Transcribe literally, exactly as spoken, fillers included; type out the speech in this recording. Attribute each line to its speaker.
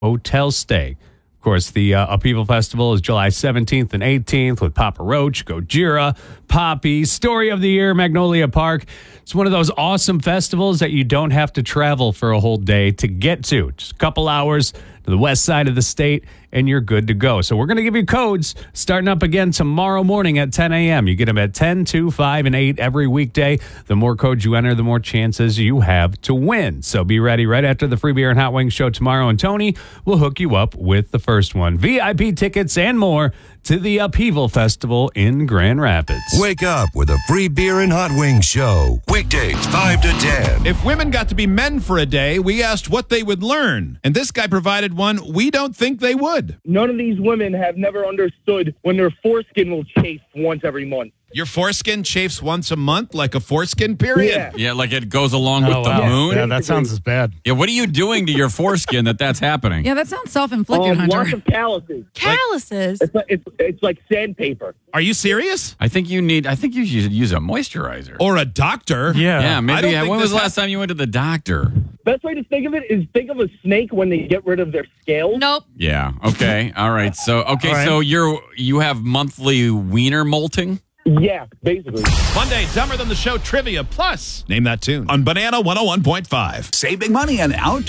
Speaker 1: hotel stay. Of course, the uh, Upheaval Festival is July seventeenth and eighteenth with Papa Roach, Gojira, Poppy, Story of the Year, Magnolia Park. It's one of those awesome festivals that you don't have to travel for a whole day to get to. Just a couple hours to the west side of the state, and you're good to go. So we're going to give you codes starting up again tomorrow morning at ten a.m. You get them at ten, two, five, and eight every weekday. The more codes you enter, the more chances you have to win. So be ready right after the Free Beer and Hot Wings show tomorrow, and Tony will hook you up with the first one. V I P tickets and more to the Upheaval Festival in Grand Rapids.
Speaker 2: Wake up with a Free Beer and Hot Wings show. Weekdays, five to ten.
Speaker 3: If women got to be men for a day, we asked what they would learn. And this guy provided one we don't think they would.
Speaker 4: None of these women have never understood when their foreskin will chafe once every month.
Speaker 3: Your foreskin chafes once a month, like a foreskin period?
Speaker 4: Yeah.
Speaker 5: Yeah, like it goes along with
Speaker 6: Oh,
Speaker 5: the
Speaker 6: wow.
Speaker 5: moon.
Speaker 6: Yeah, that sounds as bad.
Speaker 5: Yeah, what are you doing to your foreskin that that's happening?
Speaker 7: Yeah, that sounds self-inflicted,
Speaker 4: Um,
Speaker 7: Hunter.
Speaker 4: lots of calluses.
Speaker 7: Calluses.
Speaker 4: It's like, it's, it's like sandpaper.
Speaker 3: Are you serious?
Speaker 5: I think you need. I think you should use a moisturizer.
Speaker 3: Or a doctor?
Speaker 6: Yeah.
Speaker 5: yeah,
Speaker 3: I
Speaker 5: maybe.
Speaker 3: don't
Speaker 5: Yeah,
Speaker 3: think
Speaker 5: when was
Speaker 3: this
Speaker 5: the last time you went to the doctor?
Speaker 4: Best way to think of it is think of a snake when they get rid of their scales.
Speaker 7: Nope.
Speaker 5: Yeah. Okay. All right. So okay.
Speaker 6: All right.
Speaker 5: So you're you have monthly wiener molting.
Speaker 4: Yeah, basically.
Speaker 3: Monday, Dumber Than the Show Trivia Plus. Name that tune on Banana one oh one point five.
Speaker 8: Save big money on outdoor.